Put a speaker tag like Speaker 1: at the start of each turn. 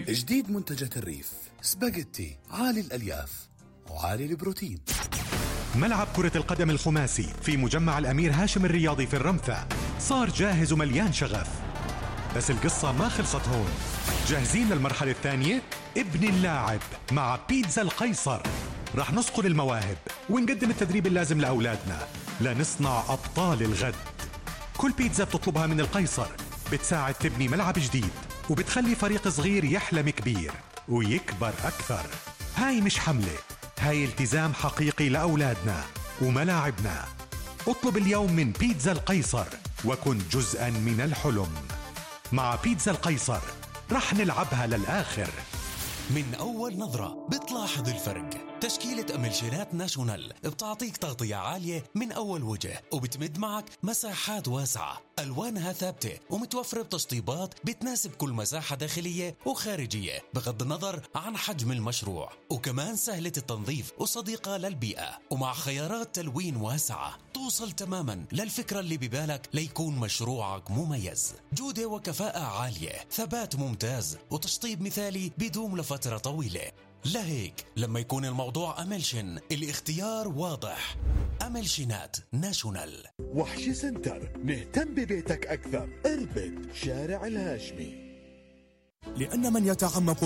Speaker 1: جديد منتجات الريف، سباجيتي عالي الألياف وعالي البروتين.
Speaker 2: ملعب كرة القدم الخماسي في مجمع الأمير هاشم الرياضي في الرمثة صار جاهز ومليان شغف، بس القصة ما خلصت هون. جاهزين للمرحلة الثانية؟ ابن اللاعب مع بيتزا القيصر. رح نصقل المواهب ونقدم التدريب اللازم لأولادنا لنصنع أبطال الغد. كل بيتزا بتطلبها من القيصر بتساعد تبني ملعب جديد، وبتخلي فريق صغير يحلم كبير ويكبر أكثر. هاي مش حملة، هاي التزام حقيقي لأولادنا وملاعبنا. اطلب اليوم من بيتزا القيصر وكن جزءاً من الحلم. مع بيتزا القيصر رح نلعبها للآخر.
Speaker 3: من أول نظرة بتلاحظ الفرق. تشكيلة أملشينات ناشونال بتعطيك تغطية عالية من أول وجه، وبتمد معك مساحات واسعة، ألوانها ثابتة ومتوفرة بتشطيبات بتناسب كل مساحة داخلية وخارجية بغض النظر عن حجم المشروع، وكمان سهلة التنظيف وصديقة للبيئة، ومع خيارات تلوين واسعة توصل تماما للفكرة اللي ببالك ليكون مشروعك مميز. جودة وكفاءة عالية، ثبات ممتاز، وتشطيب مثالي بيدوم لفترة طويلة. لهيك لما يكون الموضوع أملشن الاختيار واضح. أملشينات ناشونال.
Speaker 4: وحش سنتر، نهتم ببيتك أكثر. اربد شارع الهاشمي.
Speaker 5: لأن من يتعمق